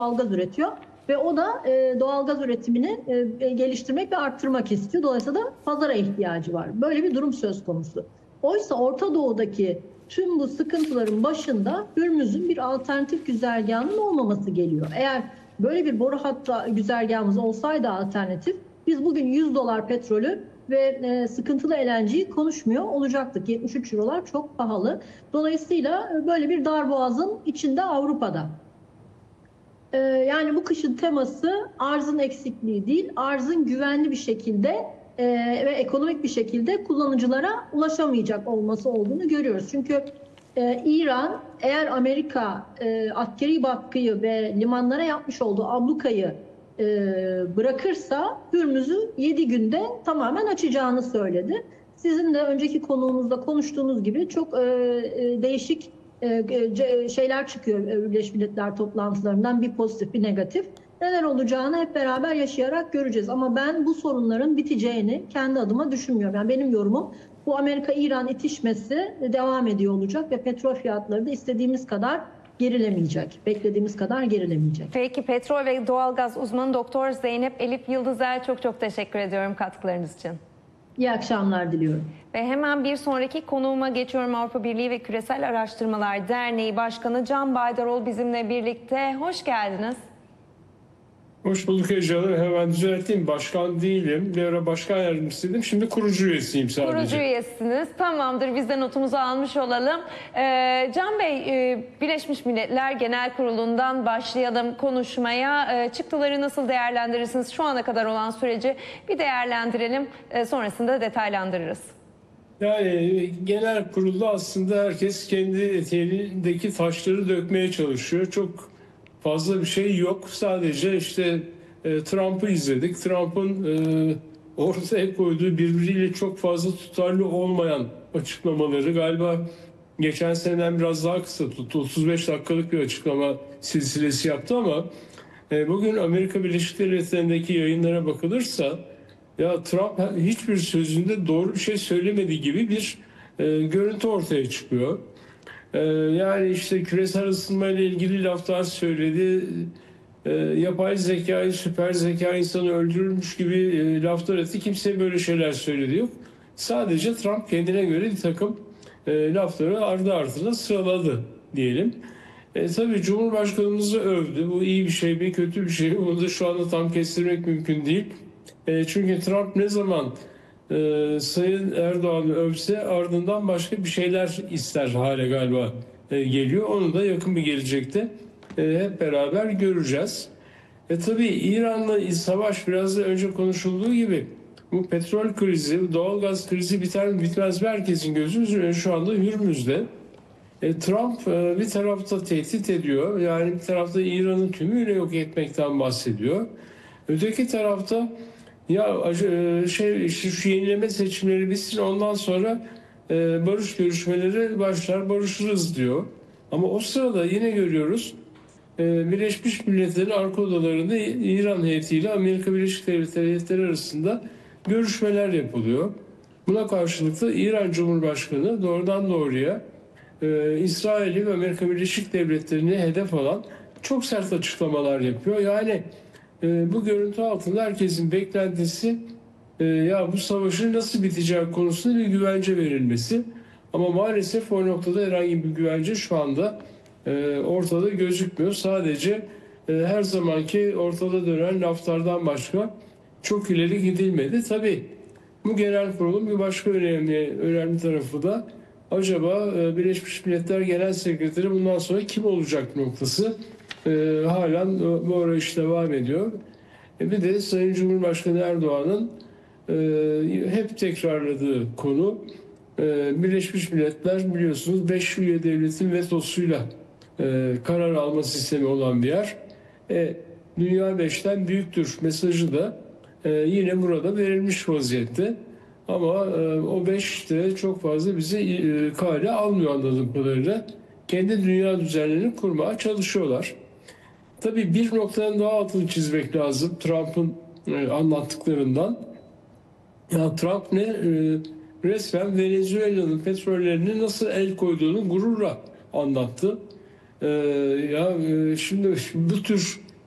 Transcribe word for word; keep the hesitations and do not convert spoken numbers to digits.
doğalgaz üretiyor ve o da e, doğalgaz üretimini e, geliştirmek ve arttırmak istiyor. Dolayısıyla da pazara ihtiyacı var. Böyle bir durum söz konusu. Oysa Orta Doğu'daki tüm bu sıkıntıların başında Hürmüz'ün bir alternatif güzergahının olmaması geliyor. Eğer böyle bir boru hattı güzergahımız olsaydı alternatif, biz bugün yüz dolar petrolü ve e, sıkıntılı L N G'yi konuşmuyor olacaktık. yetmiş üç eurolar çok pahalı. Dolayısıyla böyle bir darboğazın içinde Avrupa'da. E, yani bu kışın teması arzın eksikliği değil, arzın güvenli bir şekilde e, ve ekonomik bir şekilde kullanıcılara ulaşamayacak olması olduğunu görüyoruz. Çünkü e, İran eğer Amerika e, askeri baskıyı ve limanlara yapmış olduğu ablukayı e, bırakırsa Hürmüz'ü yedi günde tamamen açacağını söyledi. Sizin de önceki konuğumuzda konuştuğunuz gibi çok e, e, değişik e, şeyler çıkıyor Birleşmiş Milletler toplantılarından, bir pozitif bir negatif. Neler olacağını hep beraber yaşayarak göreceğiz. Ama ben bu sorunların biteceğini kendi adıma düşünmüyorum. Yani benim yorumum bu Amerika-İran itişmesi devam ediyor olacak ve petrol fiyatları da istediğimiz kadar gerilemeyecek. Beklediğimiz kadar gerilemeyecek. Peki, petrol ve doğalgaz uzmanı Doktor Zeynep Elif Yıldızel, çok çok teşekkür ediyorum katkılarınız için. İyi akşamlar diliyorum. Ve hemen bir sonraki konuğuma geçiyorum. Avrupa Birliği ve Küresel Araştırmalar Derneği Başkanı Can Baydaroğlu bizimle birlikte. Hoş geldiniz. Hoş bulduk Ece Hanım. Hemen düzelteyim. Başkan değilim. Bir ara başkan yardımcısıydım. Şimdi kurucu üyesiyim sadece. Kurucu üyesiniz. Tamamdır. Biz de notumuzu almış olalım. Ee, Can Bey, e, Birleşmiş Milletler Genel Kurulu'ndan başlayalım konuşmaya. E, çıktıları nasıl değerlendirirsiniz? Şu ana kadar olan süreci bir değerlendirelim. E, sonrasında detaylandırırız. Yani genel kurulda aslında herkes kendi eteğindeki taşları dökmeye çalışıyor. Çok fazla bir şey yok. Sadece işte e, Trump'ı izledik. Trump'ın e, ortaya koyduğu birbiriyle çok fazla tutarlı olmayan açıklamaları galiba geçen seneden biraz daha kısa tuttu. otuz beş dakikalık bir açıklama silsilesi yaptı ama e, bugün Amerika Birleşik Devletleri'ndeki yayınlara bakılırsa ya Trump hiçbir sözünde doğru bir şey söylemediği gibi bir e, görüntü ortaya çıkıyor. E, yani işte küresel ısınma ile ilgili laflar söyledi. E, yapay zekayı, süper zeka insanı öldürürmüş gibi e, laflar etti. Kimse böyle şeyler söyledi yok. Sadece Trump kendine göre bir takım e, lafları ardı ardına sıraladı diyelim. E, tabii Cumhurbaşkanımızı övdü. Bu iyi bir şey mi, kötü bir şey mi? Bunu da şu anda tam kestirmek mümkün değil. E, çünkü Trump ne zaman e, Sayın Erdoğan'ı övse ardından başka bir şeyler ister hale galiba e, geliyor. Onu da yakın bir gelecekte e, hep beraber göreceğiz. E, tabii İran'la savaş biraz da önce konuşulduğu gibi bu petrol krizi, doğalgaz krizi biter mi bitmez mi herkesin gözü şu anda Hürmüz'de. E, Trump e, bir tarafta tehdit ediyor. Yani bir tarafta İran'ın tümüyle yok etmekten bahsediyor. Öteki tarafta ya şey işte şu yenileme seçimleri bitsin ondan sonra e, barış görüşmeleri başlar, barışırız diyor. Ama o sırada yine görüyoruz e, Birleşmiş Milletler'in arka odalarında İran heyetiyle Amerika Birleşik Devletleri heyetleri arasında görüşmeler yapılıyor. Buna karşılık da İran Cumhurbaşkanı doğrudan doğruya e, İsrail'i ve Amerika Birleşik Devletleri'ni hedef alan çok sert açıklamalar yapıyor. Yani e, bu görüntü altında herkesin beklentisi e, ya bu savaşın nasıl biteceği konusunda bir güvence verilmesi. Ama maalesef o noktada herhangi bir güvence şu anda e, ortada gözükmüyor. Sadece e, her zamanki ortada dönen laflardan başka çok ileri gidilmedi. Tabii bu genel kurulun bir başka önemli, önemli tarafı da acaba e, Birleşmiş Milletler Genel Sekreteri bundan sonra kim olacak noktası e, halen e, bu arayış devam ediyor. E, bir de Sayın Cumhurbaşkanı Erdoğan'ın e, hep tekrarladığı konu e, Birleşmiş Milletler biliyorsunuz beş üye devletin vetosuyla e, karar alma sistemi olan bir yer. E, Dünya beşten büyüktür mesajı da e, yine burada verilmiş vaziyette. Ama e, o beş de çok fazla bizi e, kale almıyor anladığım kadarıyla. Kendi dünya düzenlerini kurmaya çalışıyorlar. Tabii bir noktadan daha altını çizmek lazım Trump'ın e, anlattıklarından. Ya Trump ne? E, resmen Venezuela'nın petrollerini nasıl el koyduğunu gururla anlattı. E, ya e, şimdi bu tür